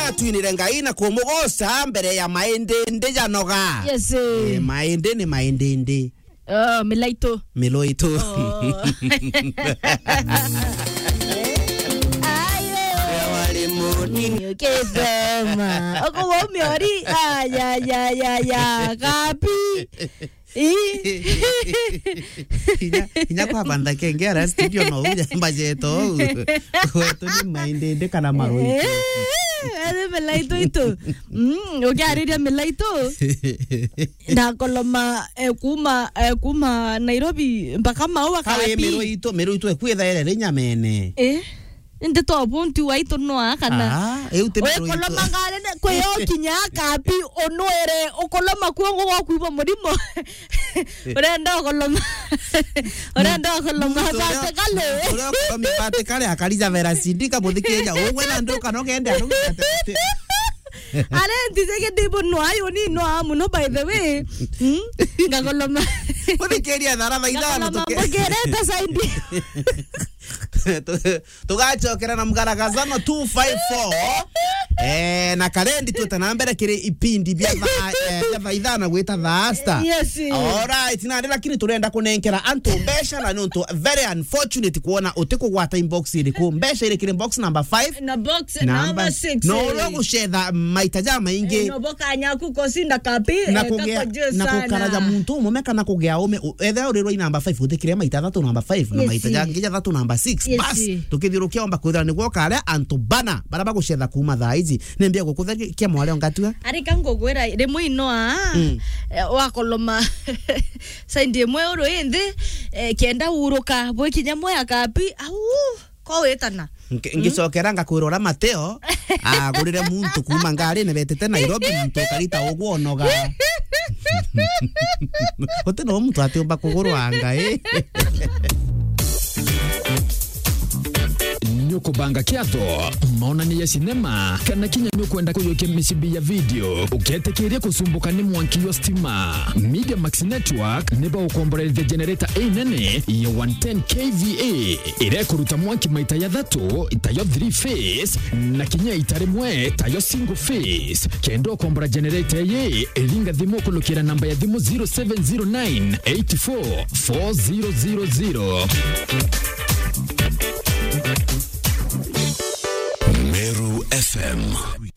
Ora tuinire ngai na kumugoca mbere ya maende ndeja noga. Yes. Maende ni maende. Milaito. Miloito. Niño que sema. O como mi ori. Ya. Capi. Inya kwa banda kengera studio no uja mbajeto. Kwetu ni maende kana maroito. Ade milaito ito. Ukiariria milaito. Na koloma kuma Nairobi mpaka Maua Kapi. Miroito ekwetha ere nyamene. Nde to buntu waito no akana. Eute miroito. Oye koloma ngare kweyo kinya Kapi onoere okoloma kuongo gwakuiba murimo. Orenda koloma bate kale. Ora koloma bate kale akaliza vera sindika bodikeja ogwena ndoka no gende anu. Ale ndizeke dibo no ayo ni no amu no by the way. Ngakoloma. Bodikeria dara idana to. Bogereta saindi. Tugachokera na mgaragazano 254 na karendi tutanambera kire ipindi bya idana gwita thasta. Yes. Alright, na lakini turenda kunenkera anto mbesha na nonto very unfortunate kuona utiko gwata inbox ile ku mbesha ile kire box number 5 na box number 6 no rogo shedha maitaja maingi no boka nyaku kosinda Kapi na kukaraja muntu mumeka na kugea ume etha uriro number 5 utikire maita thatu number 5 na maitaja ngija thatu number 6 bas tukithirukia omba kwithira niguo kare anto bana baraba gucetha kuma thaizi nembia gukutharia kia mwale ngatua ari kango gwera rimwe inoa wa koloma saindi mwe uro indi kenda uruka bwe kinyamwe ya Kapi au ko wetana ngisokera ngakwirora Mateo agurire muntu kuma ngari ne betete Nairobi muntu karita ogwo noga oteno muntu atiomba kugurwanga Nyukubanga kiatho maonani ya sinema kana kinya nyukwenda kuyokia misibi ya video uketekeria kusumbuka ni mwanki yo stima Media Max Network neba ukombore the generator nene ya 110 kVA ire kuruta mwanki maita ya thatu itayo 3 phase na kinya itaremwe tayo single phase kendo ukombora generator ye elinga dhimo kulukira namba ya dhimo 0709844000 Meru FM.